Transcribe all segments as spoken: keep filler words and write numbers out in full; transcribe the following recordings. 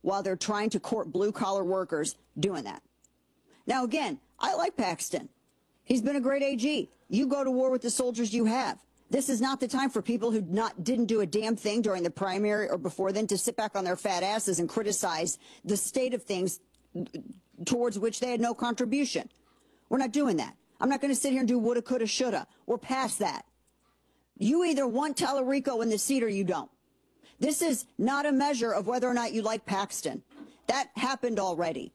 while they're trying to court blue-collar workers doing that. Now, again, I like Paxton. He's been a great A G. You go to war with the soldiers you have. This is not the time for people who not didn't do a damn thing during the primary or before then to sit back on their fat asses and criticize the state of things towards which they had no contribution. We're not doing that. I'm not going to sit here and do woulda, coulda, shoulda. We're past that. You either want Tallarico in the seat or you don't. This is not a measure of whether or not you like Paxton. That happened already.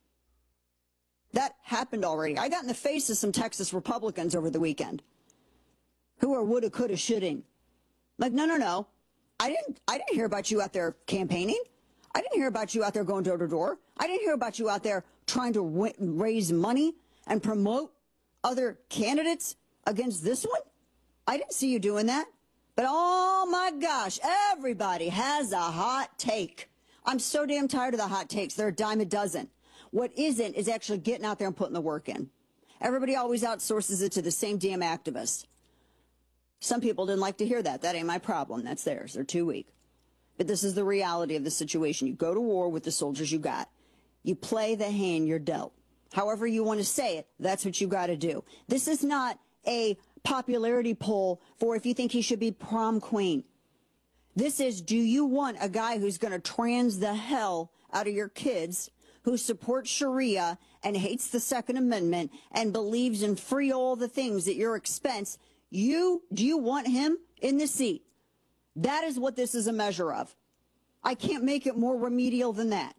That happened already. I got in the face of some Texas Republicans over the weekend who are woulda, coulda, shoulda. Like, no, no, no. I didn't, I didn't hear about you out there campaigning. I didn't hear about you out there going door to door. I didn't hear about you out there trying to w raise money and promote other candidates against this one. I didn't see you doing that. But oh my gosh, everybody has a hot take. I'm so damn tired of the hot takes. They're a dime a dozen. What isn't is actually getting out there and putting the work in. Everybody always outsources it to the same damn activists. Some people didn't like to hear that. That ain't my problem. That's theirs. They're too weak. But this is the reality of the situation. You go to war with the soldiers you got. You play the hand you're dealt. However you want to say it, that's what you got to do. This is not a popularity poll for if you think he should be prom queen. This is, do you want a guy who's going to trans the hell out of your kids, who supports Sharia and hates the Second Amendment and believes in free all the things at your expense? You, do you want him in the seat? That is what this is a measure of. I can't make it more remedial than that.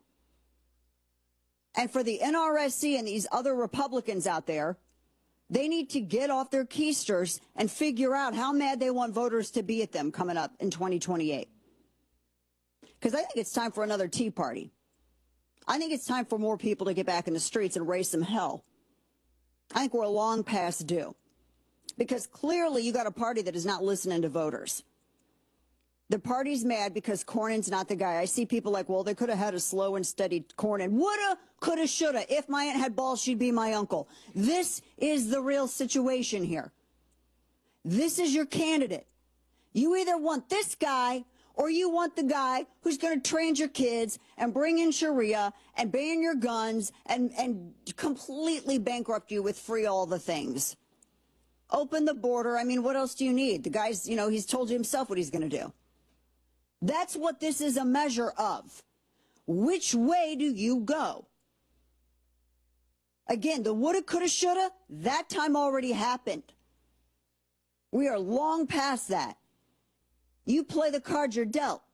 And for the N R S C and these other Republicans out there, they need to get off their keisters and figure out how mad they want voters to be at them coming up in twenty twenty-eight. Because I think it's time for another Tea Party. I think it's time for more people to get back in the streets and raise some hell. I think we're long past due. Because clearly you got a party that is not listening to voters. The party's mad because Cornyn's not the guy. I see people like, well, they could have had a slow and steady Cornyn. Woulda, coulda, shoulda. If my aunt had balls, she'd be my uncle. This is the real situation here. This is your candidate. You either want this guy or you want the guy who's going to train your kids and bring in Sharia and ban your guns and, and completely bankrupt you with free all the things. Open the border. I mean, what else do you need? The guy's, you know, he's told you himself what he's going to do. That's what this is a measure of. Which way do you go? Again, the woulda, coulda, shoulda, that time already happened. We are long past that. You play the cards you're dealt.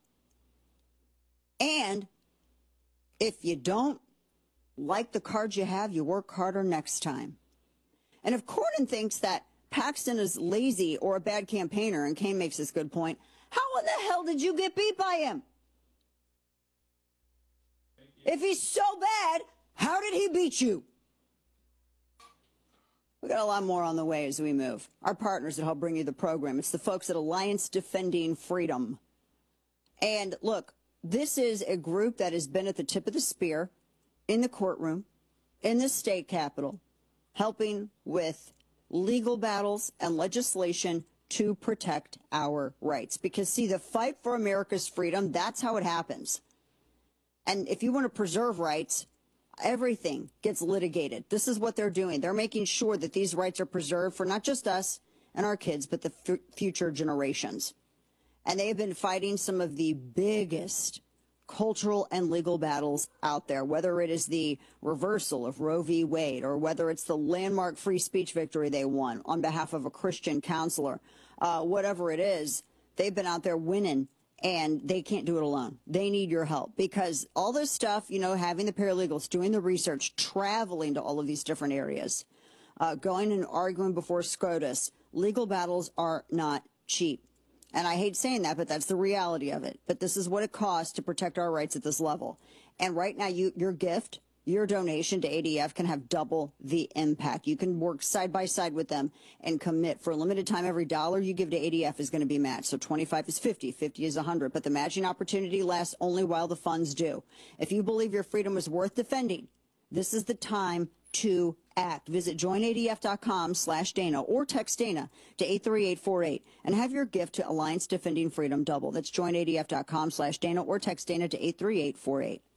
And if you don't like the cards you have, you work harder next time. And if Cornyn thinks that Paxton is lazy or a bad campaigner, and Kane makes this good point, how in the hell did you get beat by him? If he's so bad, how did he beat you? We got a lot more on the way as we move. Our partners that help bring you the program. It's the folks at Alliance Defending Freedom. And look, this is a group that has been at the tip of the spear in the courtroom, in the state capitol, helping with legal battles and legislation to protect our rights. Because, see, the fight for America's freedom, that's how it happens. And if you want to preserve rights, everything gets litigated. This is what they're doing. They're making sure that these rights are preserved for not just us and our kids, but the f future generations. And they have been fighting some of the biggest cultural and legal battles out there, whether it is the reversal of Roe v. Wade or whether it's the landmark free speech victory they won on behalf of a Christian counselor, uh, whatever it is, they've been out there winning, and they can't do it alone. They need your help because all this stuff, you know, having the paralegals, doing the research, traveling to all of these different areas, uh, going and arguing before SCOTUS, legal battles are not cheap. And I hate saying that, but that's the reality of it. But this is what it costs to protect our rights at this level. And right now, you, your gift, your donation to A D F can have double the impact. You can work side by side with them and commit. For a limited time, every dollar you give to A D F is going to be matched. So twenty-five is fifty, fifty is one hundred. But the matching opportunity lasts only while the funds do. If you believe your freedom is worth defending, this is the time to act. Visit join A D F dot com slash Dana or text Dana to eight three eight four eight and have your gift to Alliance Defending Freedom double. That's join A D F dot com slash Dana or text Dana to eight three eight four eight.